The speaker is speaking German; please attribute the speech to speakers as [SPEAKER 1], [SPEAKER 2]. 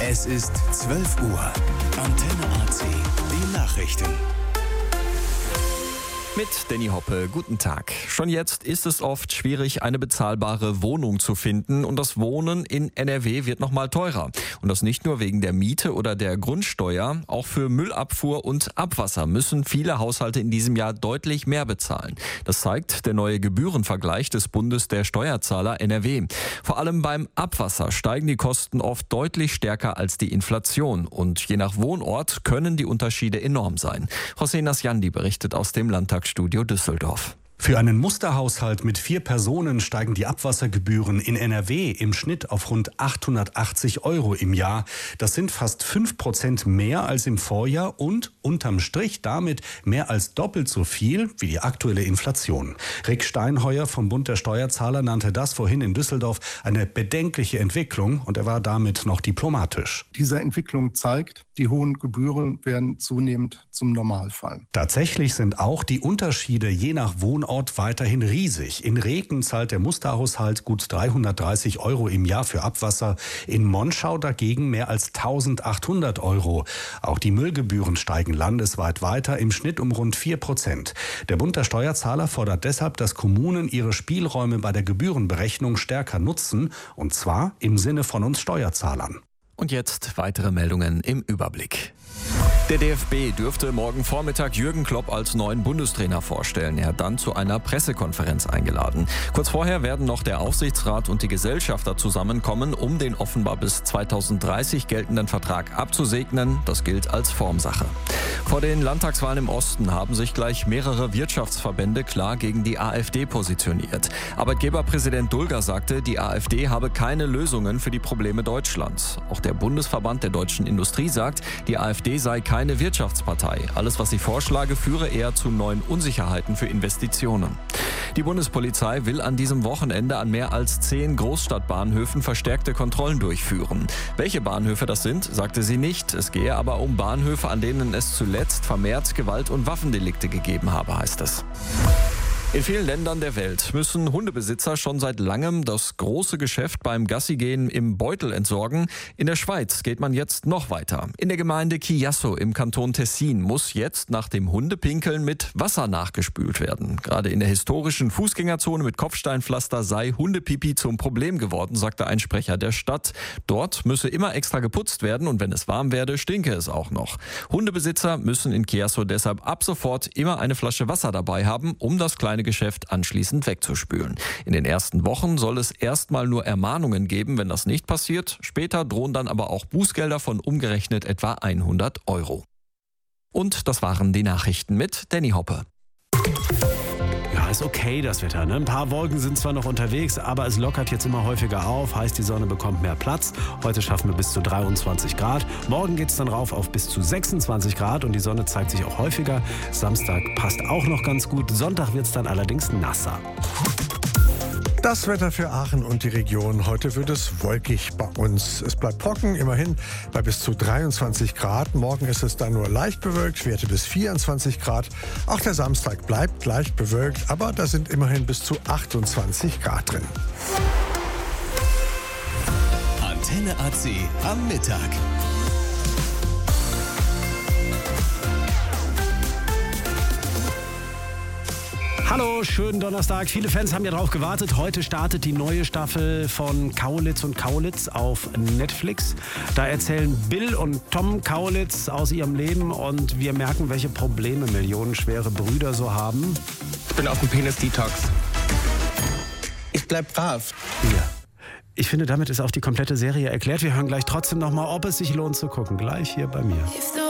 [SPEAKER 1] Es ist 12 Uhr. Antenne AC, die Nachrichten.
[SPEAKER 2] Mit Danny Hoppe, guten Tag. Schon jetzt ist es oft schwierig, eine bezahlbare Wohnung zu finden und das Wohnen in NRW wird nochmal teurer. Und das nicht nur wegen der Miete oder der Grundsteuer, auch für Müllabfuhr und Abwasser müssen viele Haushalte in diesem Jahr deutlich mehr bezahlen. Das zeigt der neue Gebührenvergleich des Bundes der Steuerzahler NRW. Vor allem beim Abwasser steigen die Kosten oft deutlich stärker als die Inflation und je nach Wohnort können die Unterschiede enorm sein. José Nasjandi berichtet aus dem Landtagsstudio Düsseldorf.
[SPEAKER 3] Für einen Musterhaushalt mit 4 Personen steigen die Abwassergebühren in NRW im Schnitt auf rund 880 € im Jahr. Das sind fast 5% mehr als im Vorjahr und unterm Strich damit mehr als doppelt so viel wie die aktuelle Inflation. Rick Steinheuer vom Bund der Steuerzahler nannte das vorhin in Düsseldorf eine bedenkliche Entwicklung und er war damit noch diplomatisch.
[SPEAKER 4] Diese Entwicklung zeigt, die hohen Gebühren werden zunehmend zum Normalfall.
[SPEAKER 3] Tatsächlich sind auch die Unterschiede je nach Wohnort weiterhin riesig. In Reken zahlt der Musterhaushalt gut 330 € im Jahr für Abwasser, in Monschau dagegen mehr als 1.800 €. Auch die Müllgebühren steigen landesweit weiter, im Schnitt um rund 4%. Der Bund der Steuerzahler fordert deshalb, dass Kommunen ihre Spielräume bei der Gebührenberechnung stärker nutzen, und zwar im Sinne von uns Steuerzahlern.
[SPEAKER 2] Und jetzt weitere Meldungen im Überblick. Der DFB dürfte morgen Vormittag Jürgen Klopp als neuen Bundestrainer vorstellen. Er hat dann zu einer Pressekonferenz eingeladen. Kurz vorher werden noch der Aufsichtsrat und die Gesellschafter zusammenkommen, um den offenbar bis 2030 geltenden Vertrag abzusegnen. Das gilt als Formsache. Vor den Landtagswahlen im Osten haben sich gleich mehrere Wirtschaftsverbände klar gegen die AfD positioniert. Arbeitgeberpräsident Dulger sagte, die AfD habe keine Lösungen für die Probleme Deutschlands. Auch der Bundesverband der deutschen Industrie sagt, die AfD sei keine Wirtschaftspartei. Alles, was sie vorschlage, führe eher zu neuen Unsicherheiten für Investitionen. Die Bundespolizei will an diesem Wochenende an mehr als 10 Großstadtbahnhöfen verstärkte Kontrollen durchführen. Welche Bahnhöfe das sind, sagte sie nicht. Es gehe aber um Bahnhöfe, an denen es zuletzt vermehrt Gewalt- und Waffendelikte gegeben habe, heißt es. In vielen Ländern der Welt müssen Hundebesitzer schon seit langem das große Geschäft beim Gassigehen im Beutel entsorgen. In der Schweiz geht man jetzt noch weiter. In der Gemeinde Chiasso im Kanton Tessin muss jetzt nach dem Hundepinkeln mit Wasser nachgespült werden. Gerade in der historischen Fußgängerzone mit Kopfsteinpflaster sei Hundepipi zum Problem geworden, sagte ein Sprecher der Stadt. Dort müsse immer extra geputzt werden und wenn es warm werde, stinke es auch noch. Hundebesitzer müssen in Chiasso deshalb ab sofort immer eine Flasche Wasser dabei haben, um das kleine Geschäft anschließend wegzuspülen. In den ersten Wochen soll es erstmal nur Ermahnungen geben, wenn das nicht passiert. Später drohen dann aber auch Bußgelder von umgerechnet etwa 100 €. Und das waren die Nachrichten mit Danny Hoppe.
[SPEAKER 5] Ja, ist okay das Wetter, ne? Ein paar Wolken sind zwar noch unterwegs, aber es lockert jetzt immer häufiger auf, heißt die Sonne bekommt mehr Platz. Heute schaffen wir bis zu 23 Grad. Morgen geht es dann rauf auf bis zu 26 Grad und die Sonne zeigt sich auch häufiger. Samstag passt auch noch ganz gut. Sonntag wird es dann allerdings nasser.
[SPEAKER 6] Das Wetter für Aachen und die Region. Heute wird es wolkig bei uns. Es bleibt trocken, immerhin bei bis zu 23 Grad. Morgen ist es dann nur leicht bewölkt, Werte bis 24 Grad. Auch der Samstag bleibt leicht bewölkt, aber da sind immerhin bis zu 28 Grad drin.
[SPEAKER 1] Antenne AC am Mittag.
[SPEAKER 5] Hallo, schönen Donnerstag. Viele Fans haben ja drauf gewartet. Heute startet die neue Staffel von Kaulitz und Kaulitz auf Netflix. Da erzählen Bill und Tom Kaulitz aus ihrem Leben und wir merken, welche Probleme millionenschwere Brüder so haben.
[SPEAKER 7] Ich bin auf dem Penis-Detox. Ich bleib brav.
[SPEAKER 5] Ja. Ich finde, damit ist auch die komplette Serie erklärt. Wir hören gleich trotzdem noch mal, ob es sich lohnt zu gucken. Gleich hier bei mir.